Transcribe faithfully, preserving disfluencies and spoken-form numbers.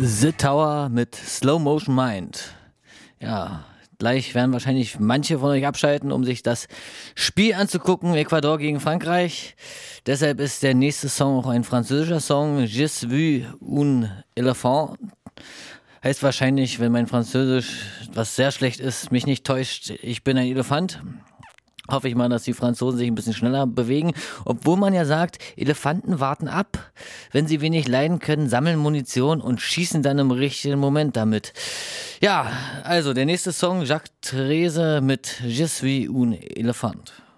The Tower mit Slow Motion Mind. Ja, gleich werden wahrscheinlich manche von euch abschalten, um sich das Spiel anzugucken, Ecuador gegen Frankreich. Deshalb ist der nächste Song auch ein französischer Song, Je suis un éléphant. Heißt wahrscheinlich, wenn mein Französisch, was sehr schlecht ist, mich nicht täuscht, ich bin ein Elefant. Hoffe ich mal, dass die Franzosen sich ein bisschen schneller bewegen. Obwohl man ja sagt, Elefanten warten ab. Wenn sie wenig leiden können, sammeln Munition und schießen dann im richtigen Moment damit. Ja, also der nächste Song, Jacques Therese mit Je suis un éléphant.